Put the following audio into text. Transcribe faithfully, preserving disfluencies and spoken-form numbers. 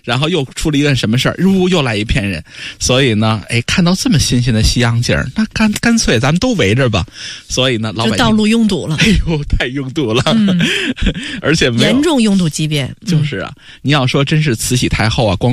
然后又出了一件什么事儿，呜，又来一片人。所以呢，哎，看到这么新鲜的西洋景儿，那干干脆咱们都围着吧。所以呢，老百姓道路拥堵了， 哎呦，太拥堵了， 嗯、 而且没有严重拥堵级别。 就是啊，你要说真是慈禧太后啊，光